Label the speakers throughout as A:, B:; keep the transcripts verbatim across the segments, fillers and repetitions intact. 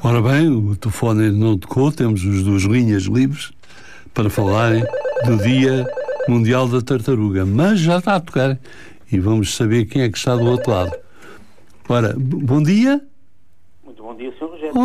A: Ora bem, o telefone ainda não tocou, temos as duas linhas livres para falarem do Dia Mundial da Tartaruga, mas já está a tocar e vamos saber quem é que está do outro lado. Ora, b- bom dia.
B: Muito bom dia, senhor Rogério.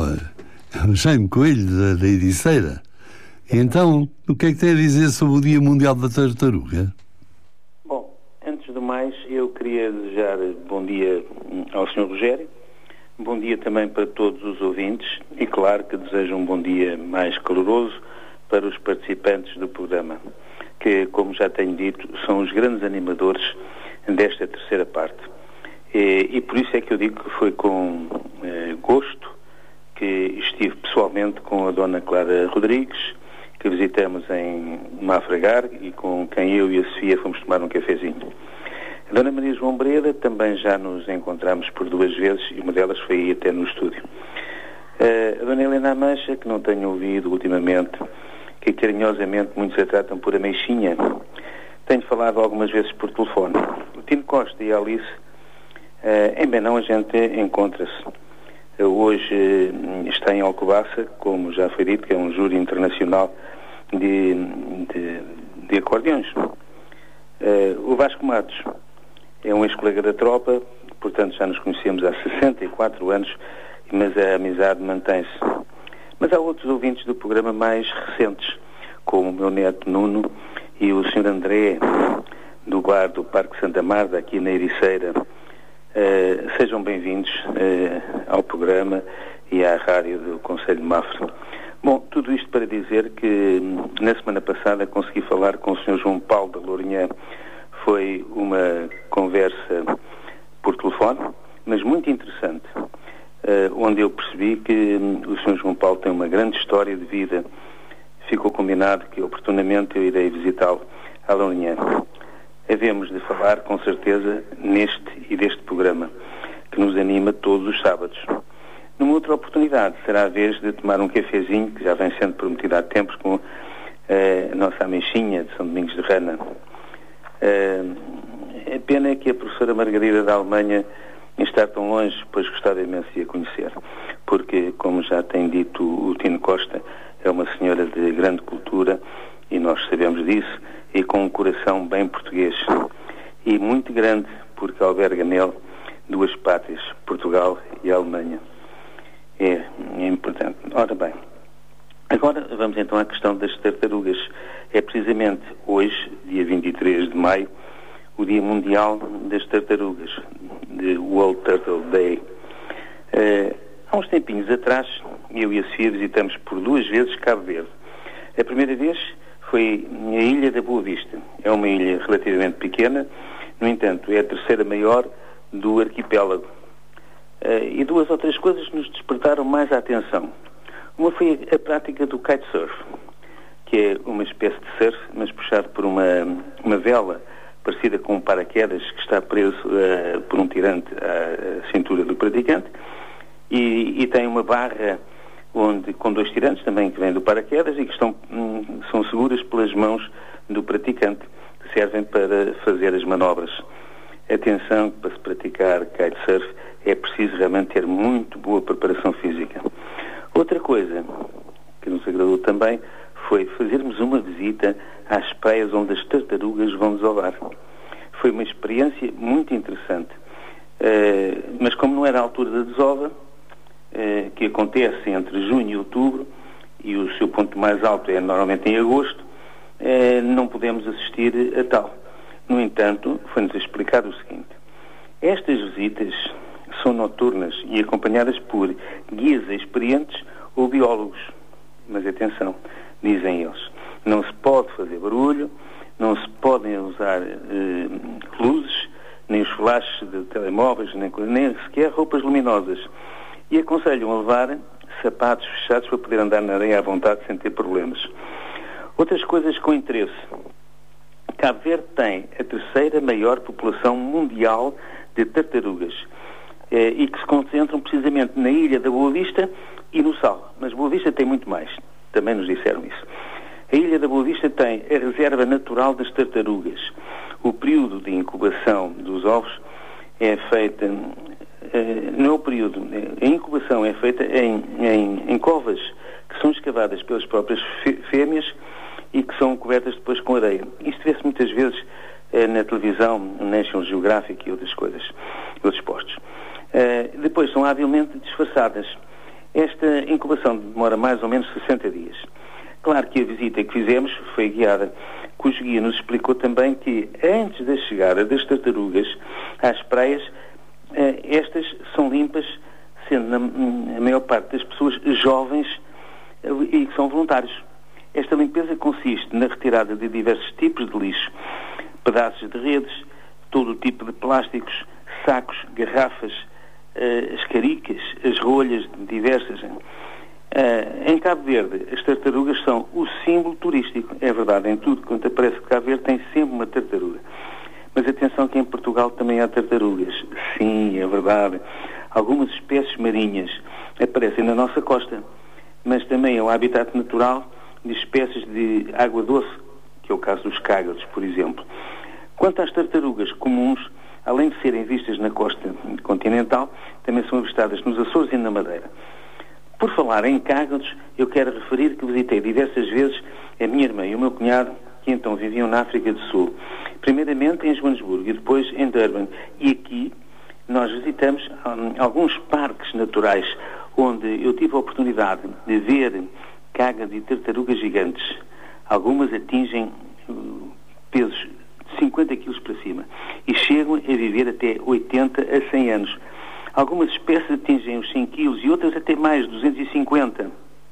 A: Oh, Jaime Coelho, da, da Ericeira. Então, o que é que tem a dizer sobre o Dia Mundial da Tartaruga?
B: Bom, antes de mais, eu queria desejar bom dia ao senhor Rogério, bom dia também para todos os ouvintes e, claro, que desejo um bom dia mais caloroso para os participantes do programa, que, como já tenho dito, são os grandes animadores desta terceira parte. E, e por isso é que eu digo que foi com eh, gosto que estive pessoalmente com a dona Clara Rodrigues, que visitamos em Mafragar e com quem eu e a Sofia fomos tomar um cafezinho. A dona Maria João Breda também já nos encontramos por duas vezes e uma delas foi aí até no estúdio. Uh, a dona Helena Amancha, que não tenho ouvido ultimamente, que carinhosamente muitos a tratam por Ameixinha, tenho falado algumas vezes por telefone. O Tino Costa e a Alice, uh, em Benão a gente encontra-se. Uh, hoje uh, está em Alcobaça, como já foi dito, que é um júri internacional de, de, de acordeões. Uh, o Vasco Matos é um ex-colega da tropa, portanto já nos conhecemos há sessenta e quatro anos, mas a amizade mantém-se. Mas há outros ouvintes do programa mais recentes, como o meu neto Nuno e o senhor André, do bar do Parque Santa Marta, aqui na Ericeira. Uh, sejam bem-vindos uh, ao programa e à rádio do Conselho de Mafra. Bom, tudo isto para dizer que na semana passada consegui falar com o senhor João Paulo da Lourinhã. Foi uma conversa por telefone, mas muito interessante, uh, onde eu percebi que um, o senhor João Paulo tem uma grande história de vida. Ficou combinado que oportunamente eu irei visitá-lo à Lourinhã. Havemos de falar, com certeza, neste e deste programa, que nos anima todos os sábados. Numa outra oportunidade, será a vez de tomar um cafezinho, que já vem sendo prometido há tempos, com uh, a nossa Ameixinha de São Domingos de Rana. Uh, a pena é que a professora Margarida da Alemanha está tão longe, pois gostava imenso de a conhecer, porque, como já tem dito o Tino Costa, é uma senhora de grande cultura, e nós sabemos disso, e com um coração bem português, e muito grande, porque alberga nele duas pátrias, Portugal e Alemanha. É, é importante. Ora bem, agora vamos então à questão das tartarugas. É precisamente hoje, dia vinte e três de maio, o Dia Mundial das Tartarugas, de World Turtle Day. Uh, há uns tempinhos atrás, eu e a Sofia visitamos por duas vezes Cabo Verde. A primeira vez foi a Ilha da Boa Vista. É uma ilha relativamente pequena, no entanto, é a terceira maior do arquipélago. Uh, e duas ou três coisas nos despertaram mais a atenção. Uma foi a prática do kitesurf, que é uma espécie de surf, mas puxado por uma, uma vela parecida com um paraquedas que está preso uh, por um tirante à cintura do praticante, e, e tem uma barra onde, com dois tirantes também que vêm do paraquedas e que estão, hum, são seguras pelas mãos do praticante, que servem para fazer as manobras. Atenção, para se praticar kitesurf é preciso realmente ter muito boa preparação física. Outra coisa que nos agradou também foi fazermos uma visita às praias onde as tartarugas vão desovar. Foi uma experiência muito interessante. Uh, mas como não era a altura da desova, uh, que acontece entre junho e outubro, e o seu ponto mais alto é normalmente em agosto, uh, não podemos assistir a tal. No entanto, foi-nos explicado o seguinte: estas visitas são noturnas e acompanhadas por guias experientes ou biólogos. Mas atenção, dizem eles, não se pode fazer barulho, não se podem usar eh, luzes, nem os flashes de telemóveis, nem, nem sequer roupas luminosas. E aconselham a levar sapatos fechados para poder andar na areia à vontade sem ter problemas. Outras coisas com interesse. Cabo Verde tem a terceira maior população mundial de tartarugas eh, e que se concentram precisamente na Ilha da Boa Vista e no Sal. Mas Boa Vista tem muito mais. Também nos disseram isso. A Ilha da Boa Vista tem a reserva natural das tartarugas. O período de incubação dos ovos é feito não é o período. A incubação é feita em, em, em covas que são escavadas pelas próprias fêmeas e que são cobertas depois com areia. Isto vê-se muitas vezes eh, na televisão, no National Geographic e outras coisas, outros postos. Eh, depois são habilmente disfarçadas. Esta incubação demora mais ou menos sessenta dias. Claro que a visita que fizemos foi guiada, cujo guia nos explicou também que antes da chegada das tartarugas às praias, eh, estas são limpas, sendo na, a maior parte das pessoas jovens eh, e que são voluntários. Esta limpeza consiste na retirada de diversos tipos de lixo, pedaços de redes, todo o tipo de plásticos, sacos, garrafas, uh, as caricas, as rolhas diversas. Uh, em Cabo Verde, as tartarugas são o símbolo turístico. É verdade, em tudo quanto aparece de Cabo Verde tem sempre uma tartaruga. Mas atenção que em Portugal também há tartarugas. Sim, é verdade. Algumas espécies marinhas aparecem na nossa costa, mas também é um habitat natural de espécies de água doce, que é o caso dos cágados, por exemplo. Quanto às tartarugas comuns, além de serem vistas na costa continental, também são avistadas nos Açores e na Madeira. Por falar em cágados, eu quero referir que visitei diversas vezes a minha irmã e o meu cunhado, que então viviam na África do Sul. Primeiramente em Joanesburgo e depois em Durban. E aqui nós visitamos um, alguns parques naturais, onde eu tive a oportunidade de ver cágado e tartarugas gigantes. Algumas atingem uh, pesos de cinquenta quilos para cima e chegam a viver até oitenta a cem anos. Algumas espécies atingem os cem quilos e outras até mais, duzentos e cinquenta.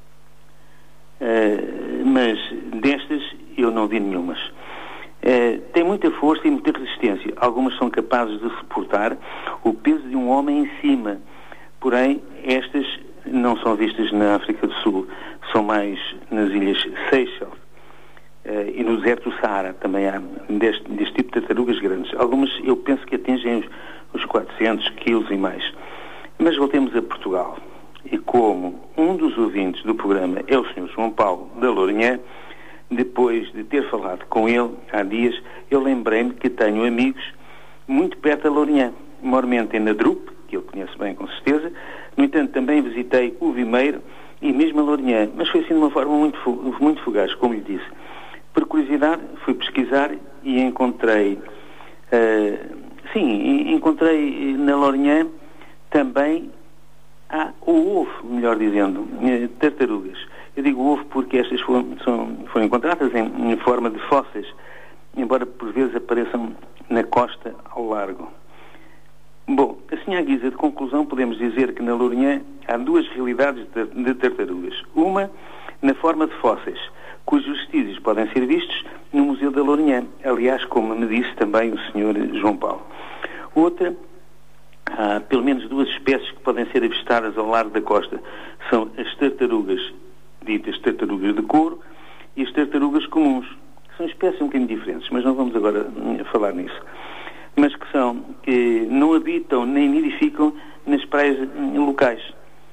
B: Uh, mas destas eu não vi nenhumas. Uh, tem muita força e muita resistência. Algumas são capazes de suportar o peso de um homem em cima. Porém, estas não são vistas na África do Sul, são mais nas ilhas Seychelles uh, e no deserto do Saara também há deste, deste tipo de tartarugas grandes. Algumas eu penso que atingem os, os quatrocentos quilos e mais. Mas voltemos a Portugal. E como um dos ouvintes do programa é o senhor João Paulo da Lourinhã, depois de ter falado com ele há dias, eu lembrei-me que tenho amigos muito perto da Lourinhã. Maiormente em Nadrupe, que eu conheço bem com certeza. No entanto, também visitei o Vimeiro e mesmo a Lourinhã, mas foi assim de uma forma muito, muito fugaz, como lhe disse. Por curiosidade, fui pesquisar e encontrei, uh, sim, encontrei na Lourinhã também há o ovo, melhor dizendo, tartarugas. Eu digo ovo porque estas foram, são, foram encontradas em, em forma de fósseis, embora por vezes apareçam na costa ao largo. Bom, assim à guisa de conclusão podemos dizer que na Lourinhã há duas realidades de tartarugas. Uma na forma de fósseis, cujos vestígios podem ser vistos no Museu da Lourinhã, aliás, como me disse também o senhor João Paulo. Outra, há pelo menos duas espécies que podem ser avistadas ao largo da costa. São as tartarugas, ditas tartarugas de couro, e as tartarugas comuns. São espécies um bocadinho diferentes, mas não vamos agora falar nisso. Mas que são, que não habitam nem nidificam nas praias locais.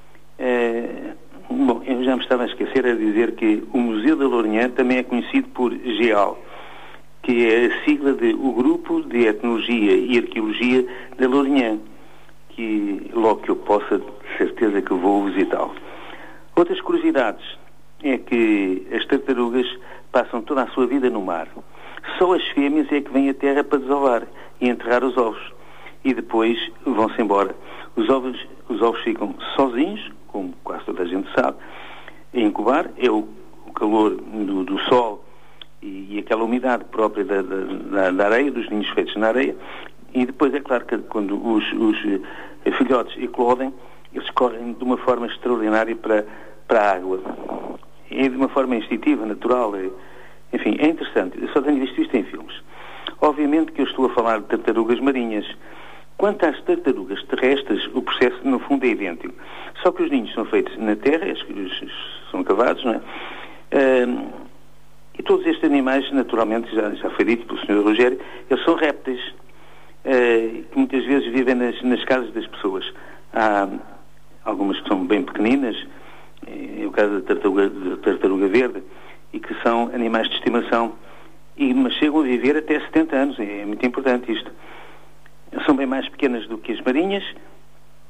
B: É, bom, eu já me estava a esquecer a dizer que o Museu da Lourinhã também é conhecido por GEAL, que é a sigla de o Grupo de Etnologia e Arqueologia da Lourinhã, que logo que eu possa, de certeza que vou visitá-lo. Outras curiosidades é que as tartarugas passam toda a sua vida no mar. Só as fêmeas é que vêm à terra para desovar e enterrar os ovos. E depois vão-se embora. Os ovos, os ovos ficam sozinhos, como quase toda a gente sabe, a incubar. É o, o calor do, do sol e, e aquela umidade própria da, da, da areia, dos ninhos feitos na areia. E depois é claro que quando os, os filhotes eclodem, eles correm de uma forma extraordinária para, para a água. E de uma forma instintiva, natural. É, enfim, é interessante. Eu só tenho visto isto em filmes. Obviamente que eu estou a falar de tartarugas marinhas. Quanto às tartarugas terrestres, o processo no fundo é idêntico. Só que os ninhos são feitos na terra, são cavados, não é? Uh, e todos estes animais, naturalmente, já, já foi dito pelo senhor Rogério, eles são répteis, uh, que muitas vezes vivem nas, nas casas das pessoas. Há algumas que são bem pequeninas, é o caso da tartaruga, da tartaruga verde, e que são animais de estimação, e, mas chegam a viver até setenta anos, é muito importante isto. São bem mais pequenas do que as marinhas,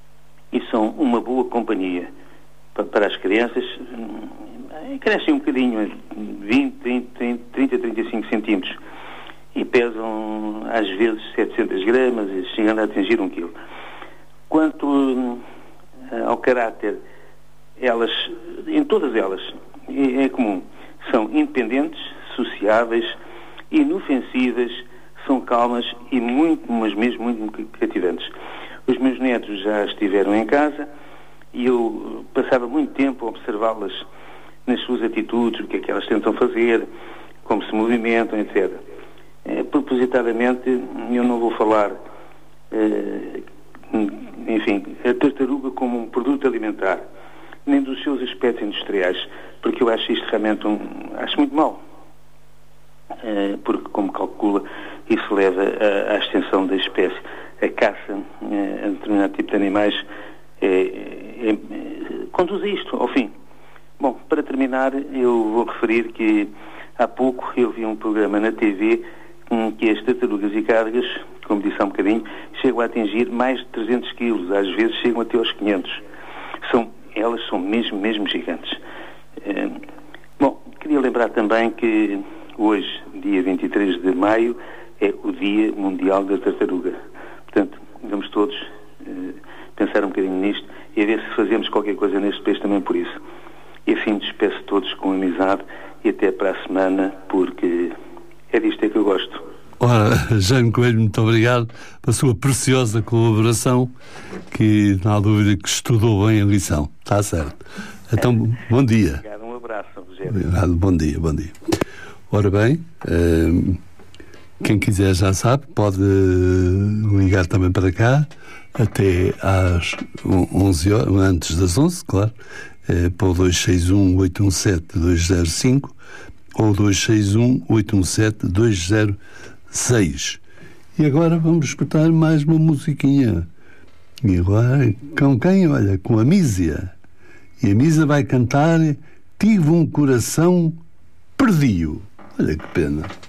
B: e são uma boa companhia para as crianças. Crescem um bocadinho, vinte, trinta, trinta, trinta e cinco centímetros, e pesam às vezes setecentas gramas, chegando a atingir um quilo. Quanto uh, ao caráter, elas, em todas elas, é, é comum, são independentes, sociáveis, inofensivas, são calmas e muito, mas mesmo muito cativantes. Os meus netos já estiveram em casa e eu passava muito tempo a observá-las nas suas atitudes, o que é que elas tentam fazer, como se movimentam, etcétera. É, propositadamente, eu não vou falar, é, enfim, a tartaruga como um produto alimentar, nem dos seus aspectos industriais, porque eu acho isto realmente um, acho muito mau. É, porque, como calcula, isso leva à, à extensão da espécie. A caça é, a determinado tipo de animais é, é, é, conduz a isto, ao fim. Bom, para terminar, eu vou referir que há pouco eu vi um programa na T V um, que as tartarugas e cargas, como disse há um bocadinho, chegam a atingir mais de trezentos quilos, às vezes chegam até aos quinhentos. São, elas são mesmo, mesmo gigantes. É, bom, queria lembrar também que hoje, dia vinte e três de maio, é o Dia Mundial da Tartaruga. Portanto, vamos todos eh, pensar um bocadinho nisto e a ver se fazemos qualquer coisa neste país também por isso. E assim despeço todos com amizade e até para a semana, porque é disto é que eu gosto.
A: Ora, Jaime Coelho, muito obrigado pela sua preciosa colaboração, que não há dúvida que estudou bem a lição. Está certo. Então, bom dia.
B: Obrigado, um abraço, Rogério.
A: Obrigado, bom dia, bom dia. Ora bem, eh, quem quiser já sabe, pode ligar também para cá até às onze horas, antes das onze, claro, eh, para o dois seis um, oito um sete, dois zero cinco ou dois seis um, oito um sete, dois zero seis. E agora vamos escutar mais uma musiquinha. E agora, com quem? Olha, com a Mísia. E a Mísia vai cantar Tive um Coração Perdido. Olha que pena.